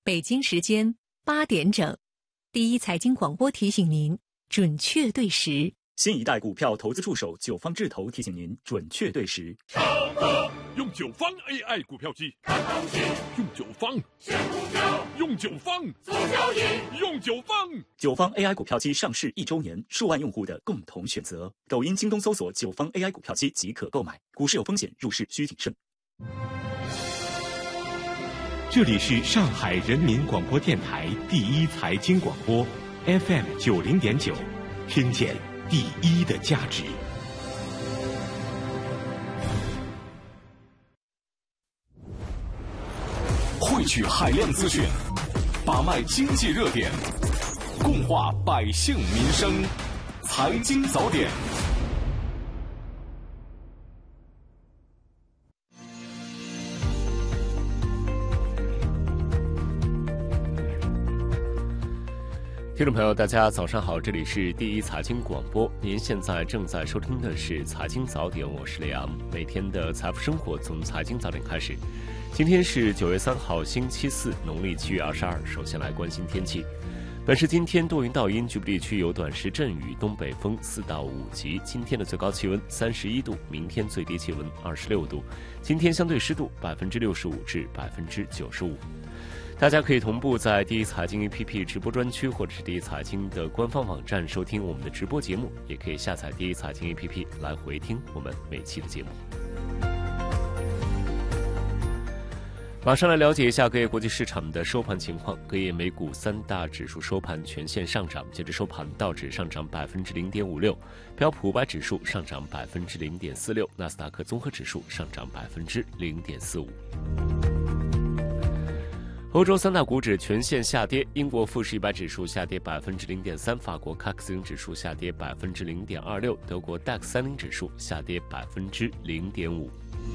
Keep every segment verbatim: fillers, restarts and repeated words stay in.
北京时间八点整，第一财经广播提醒您准确对时。 新一代股票投资助手九方智投提醒您准确对时。 超哥用九方 A I 股票机看行情，用九方选股票，用九方做交易，用九方。 九方 A I 股票机上市一周年，数万用户的共同选择。抖音、京东搜索九方 A I 股票机即可购买。股市有风险，入市需谨慎。 这里是上海人民广播电台第一财经广播 F M 九零点九，听见第一的价值。 汇聚海量资讯，把脉经济热点，共话百姓民生。财经早点。 听众朋友，大家早上好，这里是第一财经广播，您现在正在收听的是财经早点，我是雷阳。每天的财富生活从财经早点开始。今天是九月三号，星期四，农历七月二十二。首先来关心天气。本市今天多云到阴，局部地区有短时阵雨，东北风四到五级。今天的最高气温三十一度，明天最低气温二十六度。今天相对湿度百分之六十五至百分之九十五。大家可以同步在第一财经 A P P 直播专区或者是第一财经的官方网站收听我们的直播节目，也可以下载第一财经 A P P 来回听我们每期的节目。马上来了解一下各业国际市场的收盘情况。各业美股三大指数收盘全线上涨，截至收盘，道指上涨百分之零点五六，标普五百指数上涨百分之零点四六，纳斯达克综合指数上涨百分之零点四五。欧洲三大股指全线下跌，英国富时一百指数下跌百分之零点三，法国 C A C 四零指数下跌百分之零点二六，德国 D A X 三十指数下跌百分之零点五。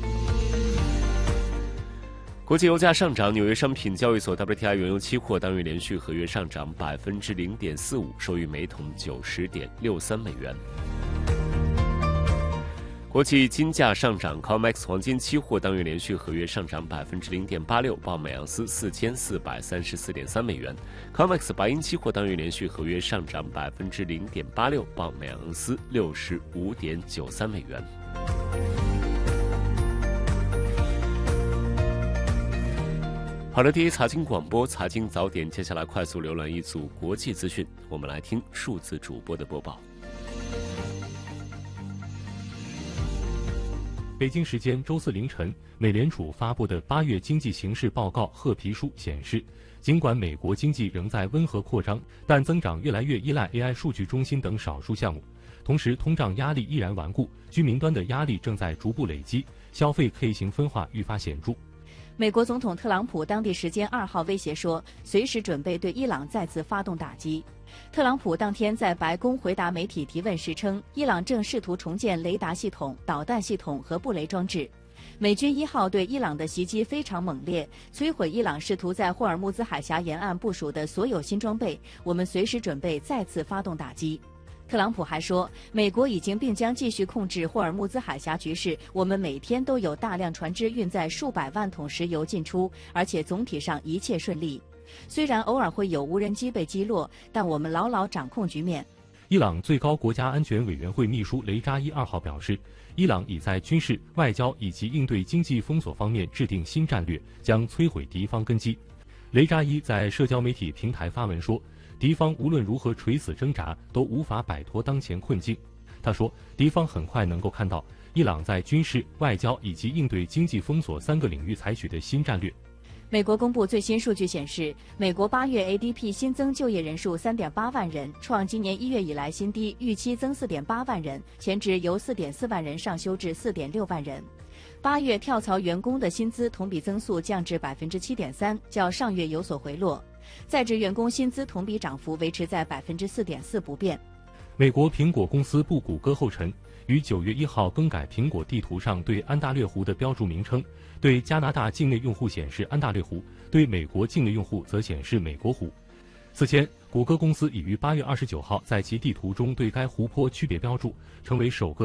国际油价上涨，纽约商品交易所 W T I 原油期货当月连续合约上涨百分之零点四五，收于每桶九十点六三美元。国际金价上涨 ，C O M E X 黄金期货当月连续合约上涨百分之零点八六，报每盎司四千四百三十四点三美元。C O M E X 白银期货当月连续合约上涨百分之零点八六，报每盎司六十五点九三美元。好的，第一财经广播财经早点，接下来快速浏览一组国际资讯，我们来听数字主播的播报。 北京时间周四凌晨，美联储发布的八月经济形势报告褐皮书显示，尽管美国经济仍在温和扩张，但增长越来越依赖 A I 数据中心等少数项目。同时，通胀压力依然顽固，居民端的压力正在逐步累积，消费 K 型分化愈发显著。 美国总统特朗普当地时间二号威胁说，随时准备对伊朗再次发动打击。特朗普当天在白宫回答媒体提问时称，伊朗正试图重建雷达系统、导弹系统和布雷装置。美军一号对伊朗的袭击非常猛烈，摧毁伊朗试图在霍尔木兹海峡沿岸部署的所有新装备，我们随时准备再次发动打击。特朗普还说，美国已经并将继续控制霍尔木兹海峡局势，我们每天都有大量船只运载数百万桶石油进出，而且总体上一切顺利。虽然偶尔会有无人机被击落，但我们牢牢掌控局面。 伊朗最高国家安全委员会秘书雷扎伊二号表示，伊朗已在军事、外交以及应对经济封锁方面制定新战略，将摧毁敌方根基。雷扎伊在社交媒体平台发文说，敌方无论如何垂死挣扎，都无法摆脱当前困境。他说，敌方很快能够看到伊朗在军事、外交以及应对经济封锁三个领域采取的新战略。 美国公布最新数据显示，美国八月 A D P 新增就业人数 三点八万人，创今年一月以来新低，预期增 四点八万人，前值由 四点四万人上修至 四点六万人。八月跳槽员工的薪资同比增速降至 百分之七点三， 较上月有所回落。在职员工薪资同比涨幅维持在 百分之四点四 不变。 美国苹果公司步谷歌后尘，于九月一号更改苹果地图上对安大略湖的标注名称，对加拿大境内用户显示安大略湖，对美国境内用户则显示美国湖。此前，谷歌公司已于八月二十九号在其地图中对该湖泊区别标注，成为首个